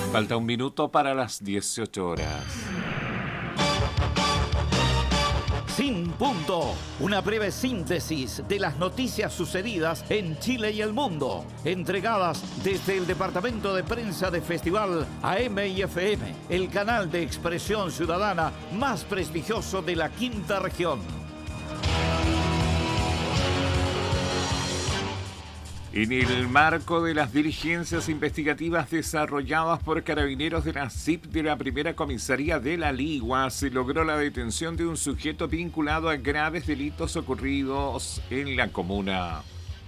Falta un minuto para las 18 horas. Sin Punto, una breve síntesis de las noticias sucedidas en Chile y el mundo, entregadas desde el Departamento de Prensa de Festival AM y FM, el canal de expresión ciudadana más prestigioso de la quinta región. En el marco de las diligencias investigativas desarrolladas por carabineros de la CIP de la Primera Comisaría de La Ligua, se logró la detención de un sujeto vinculado a graves delitos ocurridos en la comuna.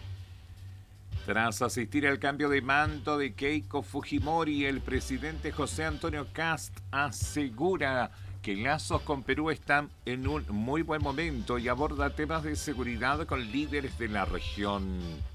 Tras asistir al cambio de mando de Keiko Fujimori, el presidente José Antonio Kast asegura que lazos con Perú están en un muy buen momento y aborda temas de seguridad con líderes de la región.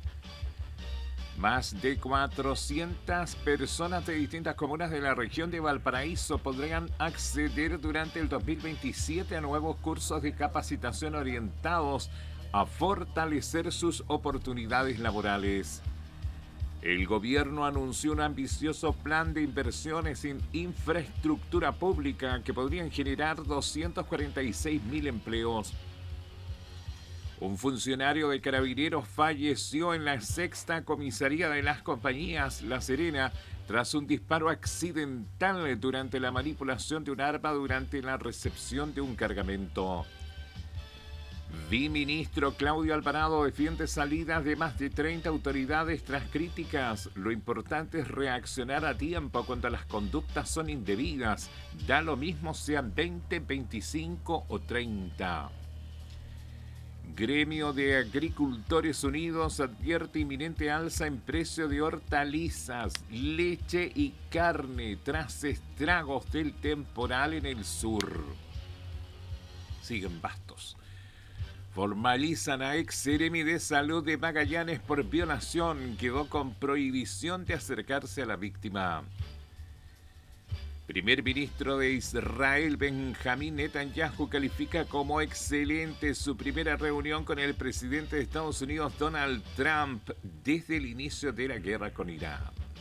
Más de 400 personas de distintas comunas de la región de Valparaíso podrán acceder durante el 2027 a nuevos cursos de capacitación orientados a fortalecer sus oportunidades laborales. El gobierno anunció un ambicioso plan de inversiones en infraestructura pública que podrían generar 246.000 empleos. Un funcionario de Carabineros falleció en la sexta comisaría de las compañías La Serena tras un disparo accidental durante la manipulación de un arma durante la recepción de un cargamento. Viceministro Claudio Alvarado defiende salidas de más de 30 autoridades tras críticas. Lo importante es reaccionar a tiempo cuando las conductas son indebidas. Da lo mismo sean 20, 25 o 30. Gremio de Agricultores Unidos advierte inminente alza en precio de hortalizas, leche y carne tras estragos del temporal en el sur. Siguen bastos. Formalizan a ex seremi de Salud de Magallanes por violación. Quedó con prohibición de acercarse a la víctima. Primer ministro de Israel, Benjamín Netanyahu, califica como excelente su primera reunión con el presidente de Estados Unidos, Donald Trump, desde el inicio de la guerra con Irán.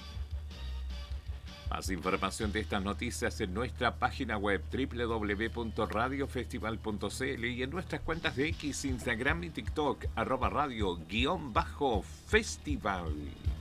Más información de estas noticias en nuestra página web www.radiofestival.cl y en nuestras cuentas de X, Instagram y TikTok, @radio_festival.